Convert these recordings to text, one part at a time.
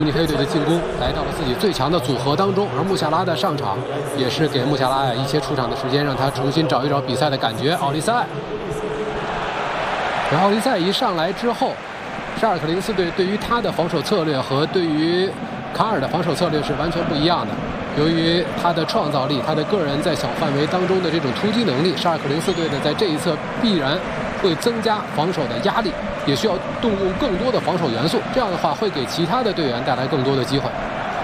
慕尼黑队的进攻来到了自己最强的组合当中，而穆夏拉的上场也是给穆夏拉呀一些出场的时间，让他重新找一找比赛的感觉。奥利塞，然后奥利塞一上来之后，沙尔克林斯队对于他的防守策略和对于卡尔的防守策略是完全不一样的。由于他的创造力，他的个人在小范围当中的这种突击能力，沙尔克林斯队的在这一侧必然会增加防守的压力，也需要动用更多的防守元素。这样的话，会给其他的队员带来更多的机会。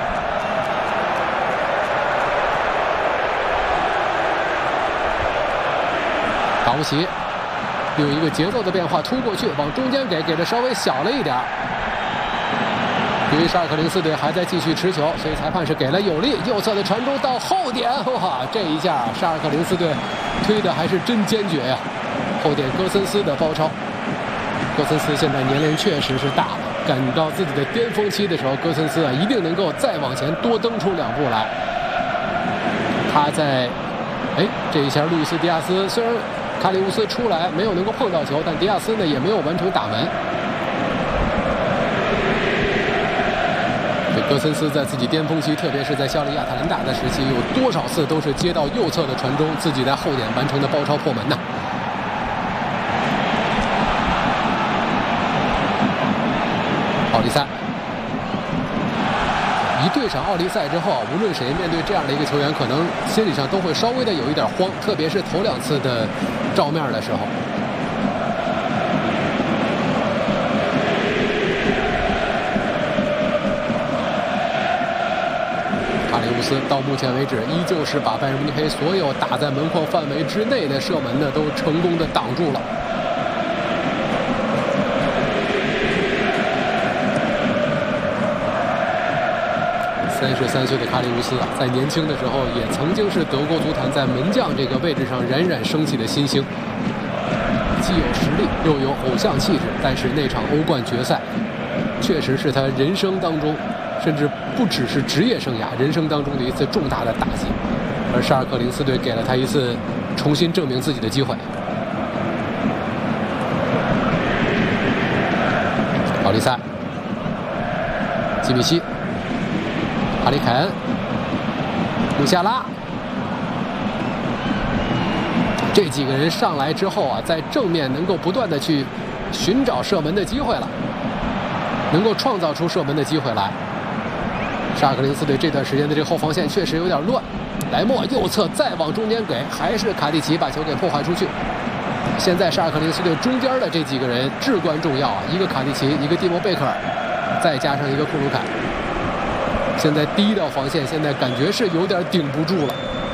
达乌奇用一个节奏的变化突过去，往中间给的稍微小了一点。由于沙尔克林斯队还在继续持球，所以裁判是给了有利，右侧的传中到后点，哇，这一下沙尔克林斯队推的还是真坚决呀！后点戈森斯的包抄，戈森斯现在年龄确实是大了，赶到自己的巅峰期的时候，戈森斯啊一定能够再往前多蹬出2步来。他在，这一下路易斯·迪亚斯虽然卡里乌斯出来没有能够碰到球，但迪亚斯呢也没有完成打门。戈森斯在自己巅峰期，特别是在效力亚特兰大的时期，有多少次都是接到右侧的传中，自己在后点完成的包抄破门呢？奥利塞一对上奥利塞之后，无论谁面对这样的一个球员，可能心理上都会稍微的有一点慌，特别是头2次的照面的时候。卡里乌斯到目前为止依旧是把拜仁慕尼黑所有打在门框范围之内的射门呢都成功的挡住了。33岁的卡里乌斯啊，在年轻的时候也曾经是德国足坛在门将这个位置上冉冉升起的新星，既有实力又有偶像气质，但是那场欧冠决赛确实是他人生当中，甚至不只是职业生涯人生当中的一次重大的打击，而沙尔克林斯队给了他一次重新证明自己的机会。奥利塞、基米希、哈里凯恩、穆夏拉，这几个人上来之后啊，在正面能够不断的去寻找射门的机会了，能够创造出射门的机会来。沙尔克林斯队这段时间的这个后防线确实有点乱，莱莫右侧再往中间给，还是卡蒂奇把球给破坏出去。现在沙尔克林斯队中间的这几个人至关重要啊，一个卡蒂奇，一个蒂莫贝克尔，再加上一个库鲁凯。现在第一道防线现在感觉是有点顶不住了，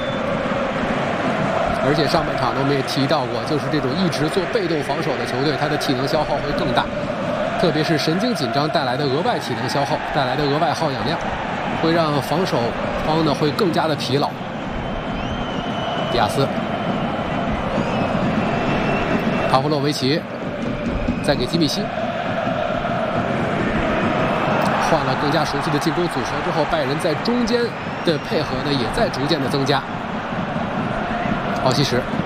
而且上半场呢我们也提到过，就是这种一直做被动防守的球队，他的体能消耗会更大，特别是神经紧张带来的额外体能消耗带来的额外耗氧量，会让防守方呢会更加的疲劳。迪亚斯、帕夫洛维奇，再给基米希，换了更加熟悉的进攻组合之后，拜仁在中间的配合呢也在逐渐的增加。奥西什。